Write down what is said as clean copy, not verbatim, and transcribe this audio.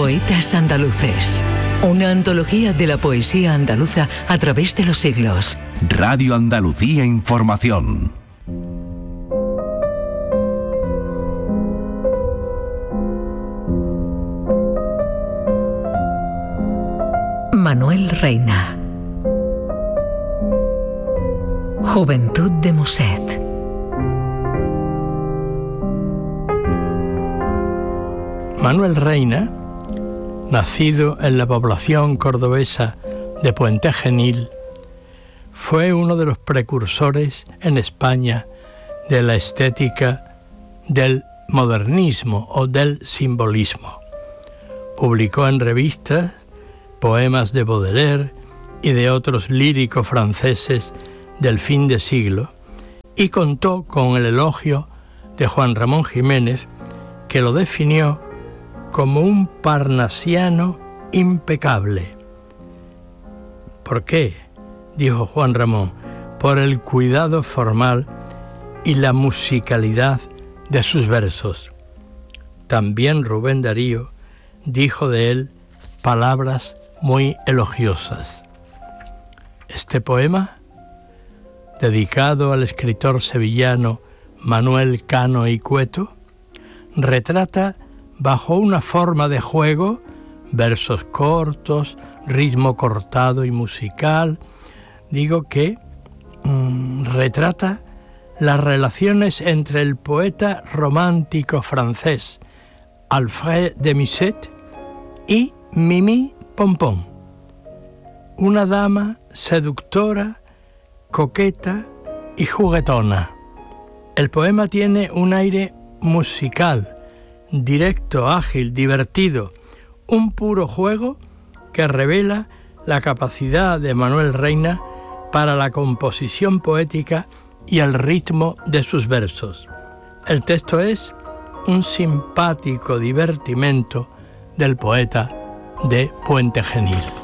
Poetas andaluces. Una antología de la poesía andaluza a través de los siglos. Radio Andalucía Información. Manuel Reina. Juventud de Muset. Manuel Reina, nacido en la población cordobesa de Puente Genil, fue uno de los precursores en España de la estética del modernismo o del simbolismo. Publicó en revistas poemas de Baudelaire y de otros líricos franceses del fin de siglo y contó con el elogio de Juan Ramón Jiménez, que lo definió como un parnasiano impecable. ¿Por qué?, dijo Juan Ramón, por el cuidado formal y la musicalidad de sus versos. También Rubén Darío dijo de él palabras muy elogiosas. Este poema, dedicado al escritor sevillano Manuel Cano y Cueto, retrata bajo una forma de juego, versos cortos, ritmo cortado y musical, retrata las relaciones entre el poeta romántico francés Alfred de Musset y Mimi Pompon, una dama seductora, coqueta y juguetona. El poema tiene un aire musical, directo, ágil, divertido, un puro juego que revela la capacidad de Manuel Reina para la composición poética y el ritmo de sus versos. El texto es un simpático divertimento del poeta de Puente Genil.